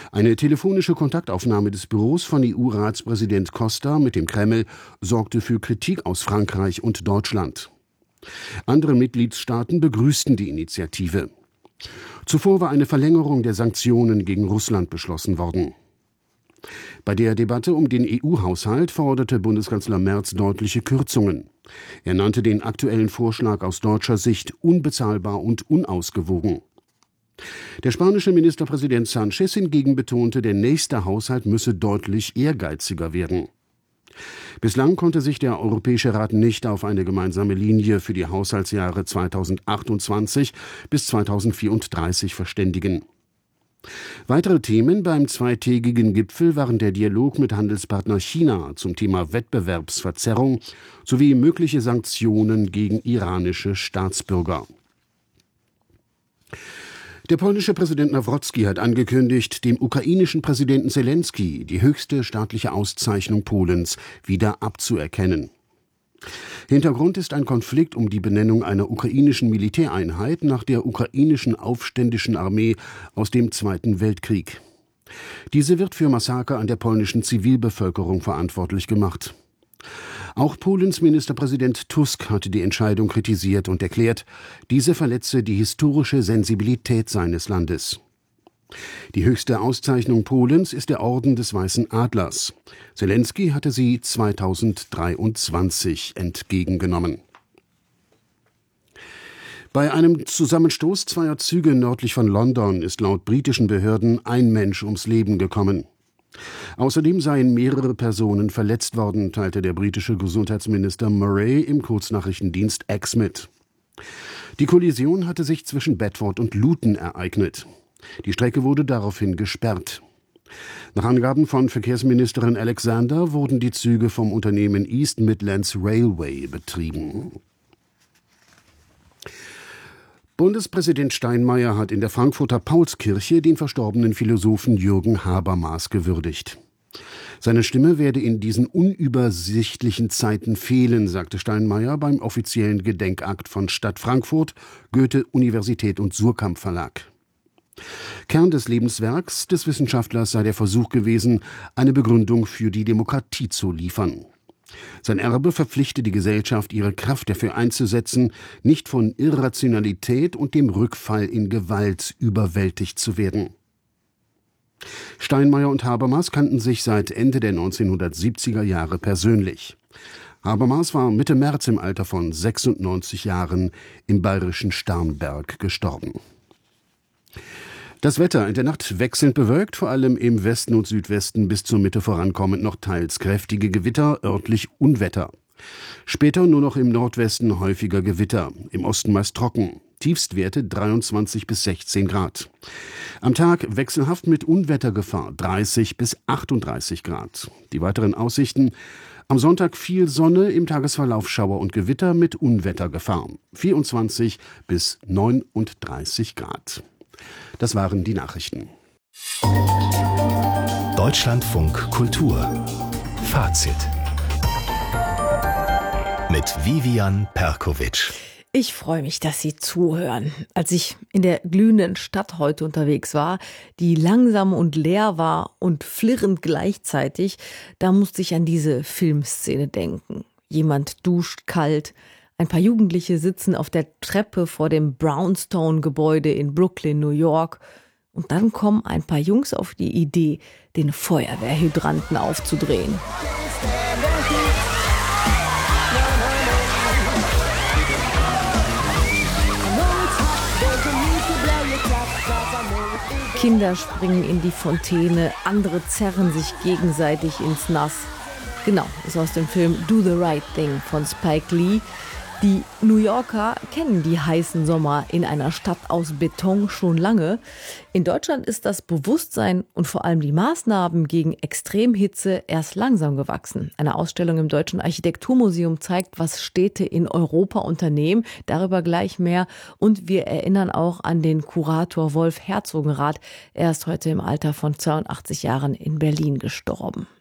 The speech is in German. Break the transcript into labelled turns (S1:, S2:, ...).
S1: Eine telefonische Kontaktaufnahme des Büros von EU-Ratspräsident Costa mit dem Kreml sorgte für Kritik aus Frankreich und Deutschland. Andere Mitgliedstaaten begrüßten die Initiative. Zuvor war eine Verlängerung der Sanktionen gegen Russland beschlossen worden. Bei der Debatte um den EU-Haushalt forderte Bundeskanzler Merz deutliche Kürzungen. Er nannte den aktuellen Vorschlag aus deutscher Sicht unbezahlbar und unausgewogen. Der spanische Ministerpräsident Sánchez hingegen betonte, der nächste Haushalt müsse deutlich ehrgeiziger werden. Bislang konnte sich der Europäische Rat nicht auf eine gemeinsame Linie für die Haushaltsjahre 2028 bis 2034 verständigen. Weitere Themen beim zweitägigen Gipfel waren der Dialog mit Handelspartner China zum Thema Wettbewerbsverzerrung sowie mögliche Sanktionen gegen iranische Staatsbürger. Der polnische Präsident Nawrocki hat angekündigt, dem ukrainischen Präsidenten Selenskyj die höchste staatliche Auszeichnung Polens wieder abzuerkennen. Hintergrund ist ein Konflikt um die Benennung einer ukrainischen Militäreinheit nach der ukrainischen aufständischen Armee aus dem Zweiten Weltkrieg. Diese wird für Massaker an der polnischen Zivilbevölkerung verantwortlich gemacht. Auch Polens Ministerpräsident Tusk hatte die Entscheidung kritisiert und erklärt, diese verletze die historische Sensibilität seines Landes. Die höchste Auszeichnung Polens ist der Orden des Weißen Adlers. Selenskyj hatte sie 2023 entgegengenommen. Bei einem Zusammenstoß zweier Züge nördlich von London ist laut britischen Behörden ein Mensch ums Leben gekommen. Außerdem seien mehrere Personen verletzt worden, teilte der britische Gesundheitsminister Murray im Kurznachrichtendienst X mit. Die Kollision hatte sich zwischen Bedford und Luton ereignet. Die Strecke wurde daraufhin gesperrt. Nach Angaben von Verkehrsministerin Alexander wurden die Züge vom Unternehmen East Midlands Railway betrieben. Bundespräsident Steinmeier hat in der Frankfurter Paulskirche den verstorbenen Philosophen Jürgen Habermas gewürdigt. Seine Stimme werde in diesen unübersichtlichen Zeiten fehlen, sagte Steinmeier beim offiziellen Gedenkakt von Stadt Frankfurt, Goethe-Universität und Suhrkamp Verlag. Kern des Lebenswerks des Wissenschaftlers sei der Versuch gewesen, eine Begründung für die Demokratie zu liefern. Sein Erbe verpflichte die Gesellschaft, ihre Kraft dafür einzusetzen, nicht von Irrationalität und dem Rückfall in Gewalt überwältigt zu werden. Steinmeier und Habermas kannten sich seit Ende der 1970er Jahre persönlich. Habermas war Mitte März im Alter von 96 Jahren im bayerischen Starnberg gestorben. Das Wetter: in der Nacht wechselnd bewölkt, vor allem im Westen und Südwesten bis zur Mitte vorankommend noch teils kräftige Gewitter, örtlich Unwetter. Später nur noch im Nordwesten häufiger Gewitter, im Osten meist trocken. Tiefstwerte 23 bis 16 Grad. Am Tag wechselhaft mit Unwettergefahr 30 bis 38 Grad. Die weiteren Aussichten: am Sonntag viel Sonne, im Tagesverlauf Schauer und Gewitter mit Unwettergefahr 24 bis 39 Grad. Das waren die Nachrichten.
S2: Deutschlandfunk Kultur. Fazit. Mit Vivian Perkovic.
S3: Ich freue mich, dass Sie zuhören. Als ich in der glühenden Stadt heute unterwegs war, die langsam und leer war und flirrend gleichzeitig, da musste ich an diese Filmszene denken. Jemand duscht kalt. Ein paar Jugendliche sitzen auf der Treppe vor dem Brownstone-Gebäude in Brooklyn, New York. Und dann kommen ein paar Jungs auf die Idee, den Feuerwehrhydranten aufzudrehen. Kinder springen in die Fontäne, andere zerren sich gegenseitig ins Nass. Genau, ist aus dem Film Do the Right Thing von Spike Lee. Die New Yorker kennen die heißen Sommer in einer Stadt aus Beton schon lange. In Deutschland ist das Bewusstsein und vor allem die Maßnahmen gegen Extremhitze erst langsam gewachsen. Eine Ausstellung im Deutschen Architekturmuseum zeigt, was Städte in Europa unternehmen. Darüber gleich mehr. Und wir erinnern auch an den Kurator Wolf Herzogenrath. Er ist heute im Alter von 82 Jahren in Berlin gestorben.